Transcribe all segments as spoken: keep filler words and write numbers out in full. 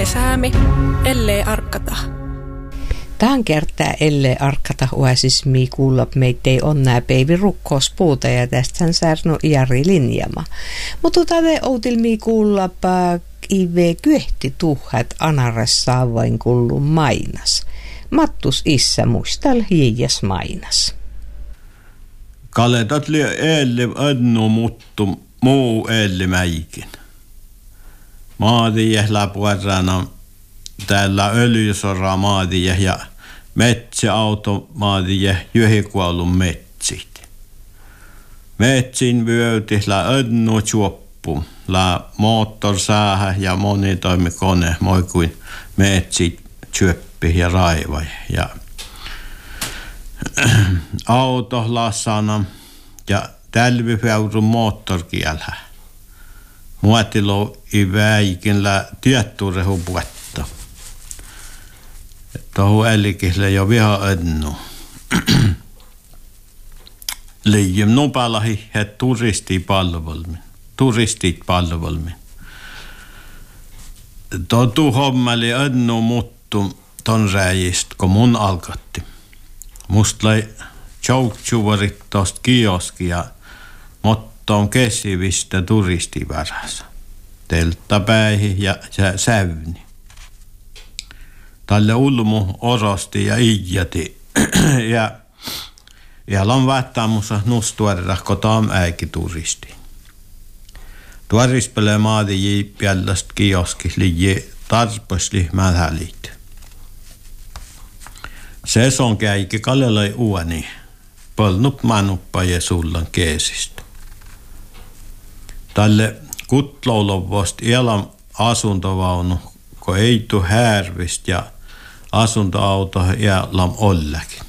säämi, ellei arkata. Tähän kertaa ellei arkata uasismi kuulla meitä on nää päivi rukkouspuuta ja tästä särno Jari Linjama. Mutta tätä outilmi kuulla ive kyehti tuhat anarassa vain kullu mainas. Mattus issa muistal hiijas mainas. Kaletat li eelle annu muttu muu eelle mäikin. Maadie läpuarana täällä öljysora maadie ja metsäauto maadie jöhikuollun metsit. Metsin vyötis la annu juoppu la moottorsäähä ja monitoimikone moi kuin metsit syöppi ja raiva ja auto lassana ja tälvipäurun moottorkielhä. Muotilo i väikin la tietturehu puetta. Tohu älikisle jo viha önnu. Liijem nupala hihet turisti palvelmin. Turistit palvelmin. Totu hommeli önnu muttu ton räjist, kun mun alkatti. Musta lai tjoutsuvarit tosta kioski ja mottoon kesivistä turistivärässä. Telttapäihi ja sävni. Tälle ulmu orosti ja ijjati. ja ja lan vähtämussa nustuerra kotaan äiki turisti. Tuorispele maadi jiipjällöst kioskis liiji tarpasli mähälit. Se on käikin kalelai uoni, polnup manuppa ja sullan keesistä. Tälle kutloulovost ielam asuntovaunu, kun ei tu härvist ja asuntoauto ielam ollakin.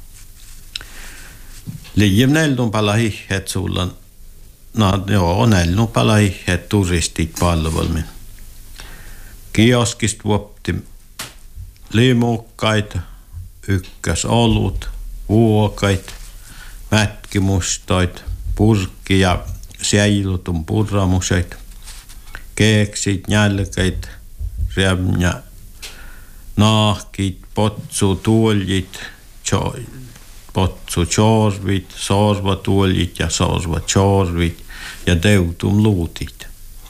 Liijem nelnun pala hihet sullan, no joo, nelnun pala hihet turistit palvelmin. Kioskist vuopti limukkaita, ykkös olut, vuokait, mätkimustoit, purkki ja säilutun purramuset, keeksit, nälkäit, rämnä, naahkit, potsu, tuoljit, cho, potsu, chorvit, sorva, tuoljit ja sorva, chorvit ja teutum luutit.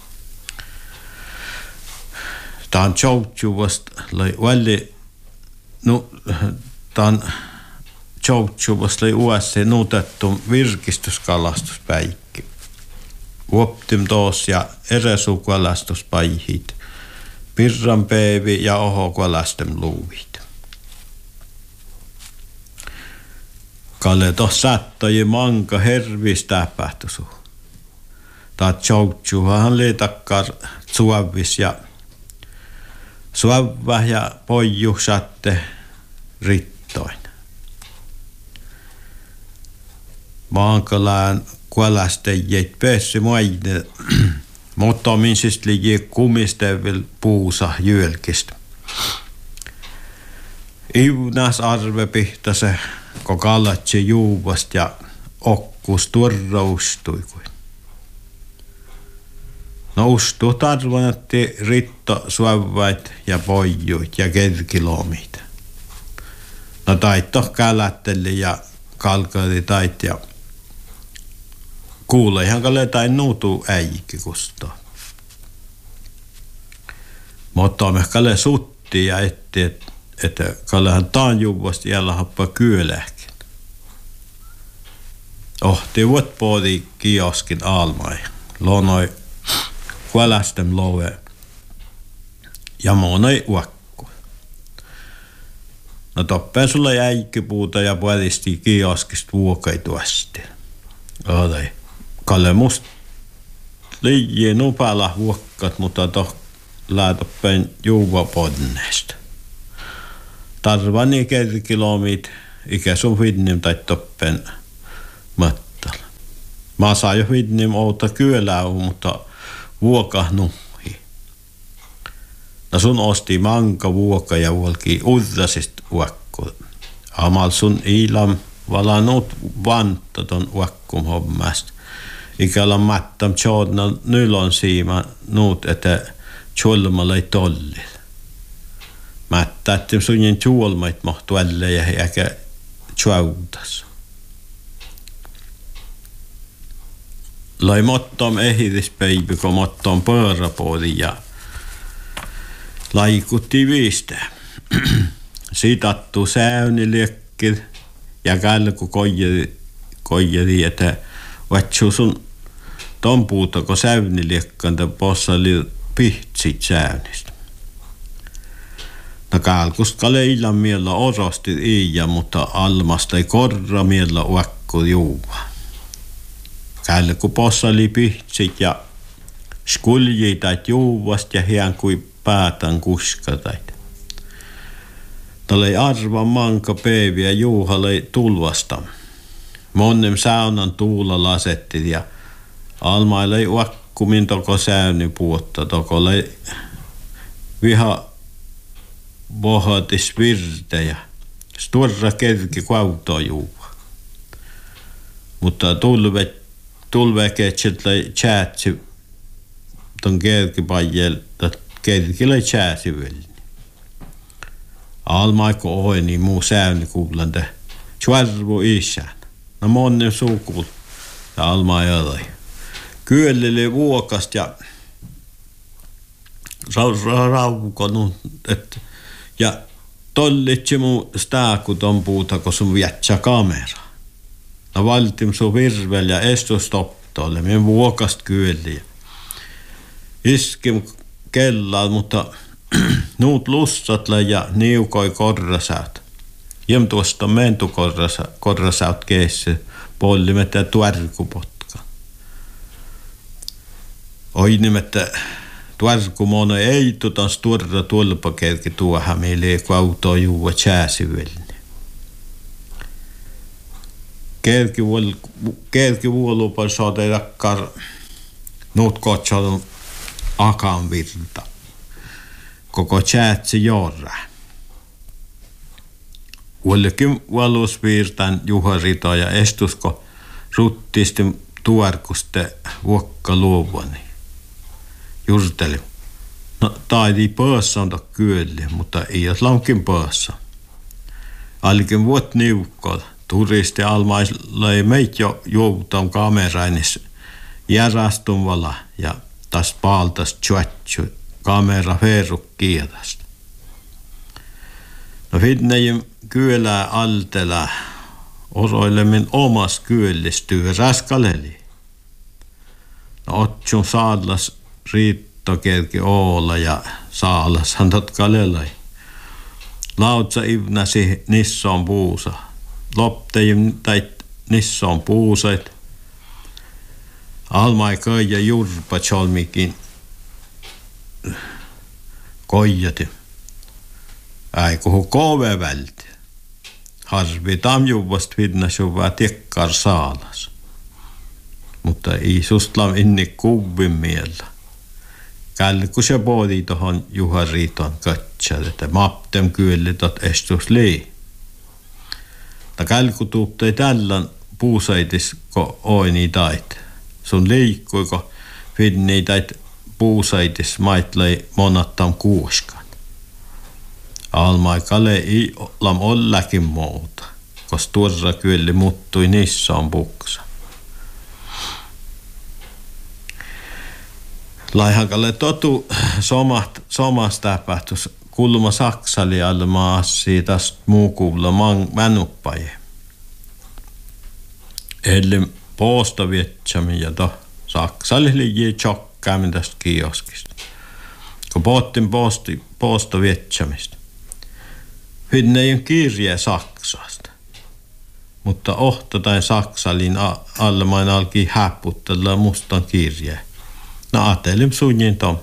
Tämän tjoutsuvasta lai väli no, tämän tjoutsuvasta lai uudessa nuutettu virkistyskalastuspäikki. Vuoptim toos ja eresukalastuspäihit, pirranpäivi ja ohokalastem luuvit. Kalle tossa saattoji manka hervis täpähtusu. Tämä tjoutsuvahan oli takkar suavis ja suavva ja poiju satte rittoin. Maankalaan kuolastejät pessy maine, mutta minsist ligi kumistevil puusa jylkistä. Ivnas arve pihtase, kun kallatsi juuvast ja okkus turraustui kuin. No ustu tarvonatti ritto suovait ja pojuit ja kerkilomit. No taitto kälätteli ja kalkali tait ja kuule ihan kalle tai nuutu äikki kustaa. Mutta me kalle sutti ja etti, että et, kallehan taan juvasti jällä happa kyölähkin. Ohti vuot poodi kioskin almai. Lonoi kuolastem loue ja monoi uakku. No toppeen sulla jäikkipuuta ja puolisti kioskista vuokaituasti. Olei. Kalle must liian nupala vuokkat, mutta toh laitoppeen juuva podneesta. Tarvani kerkilomit, ikä sun vidnim tai toppeen mattala. Mä saan jo vidnim outa kyölää, mutta vuoka nuhi. No sun osti manka vuoka ja vuolki udrasist uakku. Amal sun ilam valannut vantta ton uakkum hommasta. Ikällä mattam tjoodna nylon siima nuut, että tjolma lai tollil. tähtim sunnin tuolmait mahtu alle ja eikä tjautas. Lai mottom ehidispäivä, kun mottom pööräpuoli ja laikutti viistä. Siitattu säyniliekki ja kälku koijeri, koijeri että vatsu sun ton puuta, kun säyniliekkaan tämän possa oli pihtsit säynistä. No kälkusta leila miellä orosti iä, mutta almasta ei korra miellä uakku juua. Kälku possa oli pihtsit ja skulji tait juuvast ja hien kuin päätän kuska tait. Tällä ei arva manka päiviä juuhalle tulvasta. Monnem saunan tuula lasetti ja almaille uakkumin toko säyni puotta tokolle viha bohatis virte ja sturra kerki kautoa juua. Mutta tulve tulveketsetle chatsi ton kerki pajel kerkille chatsi välni. Almaiko oi niin muu säyni kuulante tjuarvu isän. No monen sukul ja alma ei ole. Kyölleli vuokast ja raukonut, että ja tollitsi muu stääku ton puuta, kun sun vietsä kamera. No valtim sun virvel ja estustoptolle, minä vuokast kyölli. Iskim kellaa, mutta nuut lussatla ja niukoi korrasäät. Jem tuosta mentu korrasäät keessä, pollimettä tuärkupotka. Oi nimettä tuärkumona ei tutan sturra tulpakerki tuohon meille, kun auto juua tjääsivelni. Kerki vuolupa saada rakkar nuut kotsalun akan virta. Koko tjäätsi jorra. Uollekin valusvirtan juharito ja estusko ruttisti tuarkuste vuokka luovani. Jurteli. No taidi pöössä on kyölli, mutta ei ole lankin pöössä. Alkin vuot niukkoa. Turisti almailla ei meitä jo joutan kamerainis järastumalla ja taas paaltas tjuatsu kamera feruk kiedasta. No fidnejim kyölää altela oroilemin omas kyöllistyy raskaleli. No otsun saadlas riittokerki oola ja saalas hantat kalelai. Lautsa ivnasi nisson puusa. Loptejim tait nisson puusait. Almai köijä jurpa cholmikin koijati. Aikuhu kove välti. Harvi tamjuvast vidna suvaa tiekkar saalas. Mutta ei sustlam inni kuvin miellä. Kälku se poodi tohon juhariiton katsad, että maptem kyölli tot estus lii. Ta kälku tuuttei tällän puusaitis ko oini tait. Sun liikkuiko vidni tait puusaitis maitlai monattam kuuskan. Almaikalle ei lam ollakin muuta, kos tuorra kyölli muttui nissan puksa. Laihakalle totu somat, somas täpähtus kulma saksali alma assi tästä muu kuulla mänuppaje. Eli poosta vietsämi ja to saksali liikkii tjokkaamin tästä kioskista. Kun poottin poosti, poosta vietsämistä. Finne ei ole kirje Saksasta. Mutta ohtotain saksalin almain alki häputtella mustan kirje. No ajattelin sunnin tom.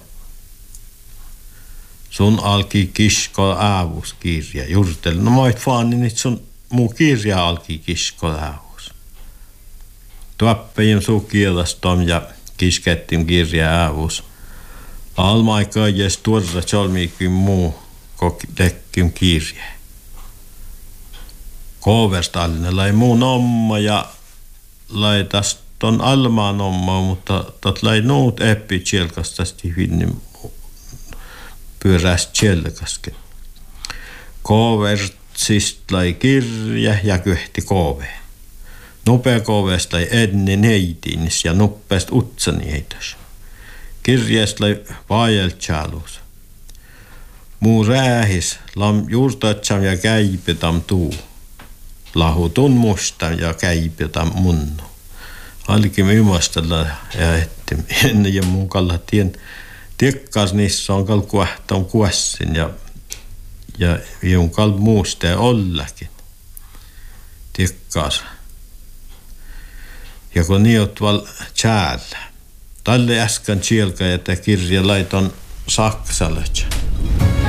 Sun alki kisko äävus kirje. Jurtelin, no moit faani, niin sun muu kirje alki kisko äävus. Tuoppejim suu kielastom ja kiskettim kirje äävus. Almaikaa jes tuorra cholmiikin muu kokki kirje. Koverstallinen lai muun omma ja lai tästä ton almaan omma, mutta tot lai nuut eppi tjelkas tästä hyvinnin pyörästä tjelkaskin. Koversista lai kirja ja kyhti kove. Nopea kovesta lai edni neitiinis ja nopeast utsanieitos. Kirjasta lai vaajeltjaalus. Muu räähis lam juurtatsam ja käipetam tuu. Lahutun mustam ja käipetam munnu. Alkim ymastella ja etti. Ennen ja mun kalla tien tiekkas niissä on kal kuahtam kuessin ja ja viun kal muusta ja ollakin. Tiekkas. Ja kun niot val tjäällä. Talle äsken tsielkä, että kirja laiton saksalle.